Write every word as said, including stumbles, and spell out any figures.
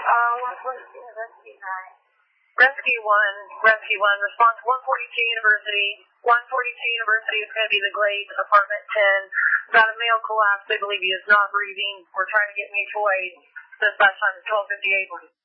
Uh, what was Rescue nine? Rescue one, Rescue one, response one forty-two University. one forty-two University is going to be the Glades, apartment ten. Got a male collapse. They believe he is not breathing. We're trying to get mutual aid. This last time is twelve fifty-eight.